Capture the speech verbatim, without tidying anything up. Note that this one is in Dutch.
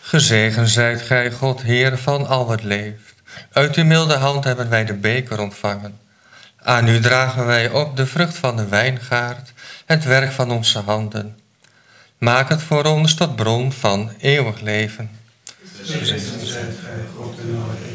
Gezegend zijt gij, God, Heer van al wat leeft. Uit uw milde hand hebben wij de beker ontvangen. Aan u dragen wij op de vrucht van de wijngaard, het werk van onze handen. Maak het voor ons tot bron van eeuwig leven. Gezegend zijt gij, God, in alle